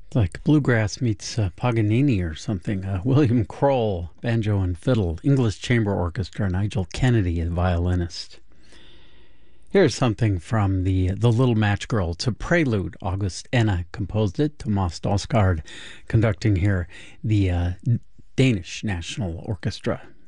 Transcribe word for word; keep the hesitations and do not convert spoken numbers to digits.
Like bluegrass meets uh, Paganini or something. Uh, William Kroll, banjo and fiddle. English Chamber Orchestra, Nigel Kennedy, the violinist. Here's something from the the Little Match Girl. It's a prelude. August Enna composed it. Tomas Dalsgaard conducting here the uh, Danish National Orchestra.